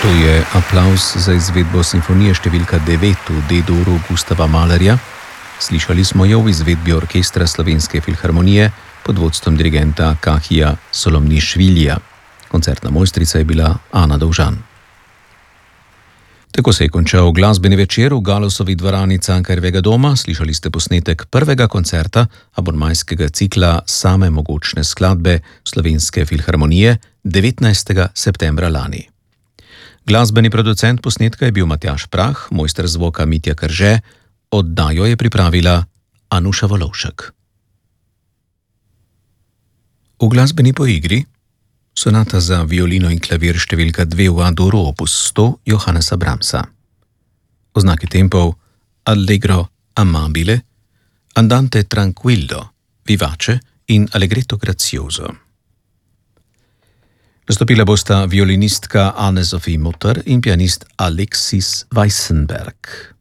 To je aplavz za izvedbo simfonije številka 9 v D-duru Gustava Mahlerja. Slišali smo jo v izvedbi orkestra Slovenske filharmonije pod vodstvom dirigenta Kahija Solomnišvilija. Koncertna mojstrica je bila Ana Dovžan. Tako se je končal glasbeni večer v Galusovi dvorani Cankarjevega doma. Slišali ste posnetek prvega koncerta abonmajskega cikla Same mogočne skladbe Slovenske filharmonije 19. septembra lani. Glasbeni producent posnetka je bil Matjaž Prah, mojster zvoka Mitja Krže, oddajo je pripravila Anuša Volovšek. V glasbeni poigri sonata za violino in klavir številka 2 v A-duru opus 100 Johannesa Brahmsa. Oznaki tempov Allegro amabile, Andante tranquillo, vivace in Allegretto grazioso. Nastopila bosta violinistka Anne-Sophie Mutter in pianist Alexis Weissenberg.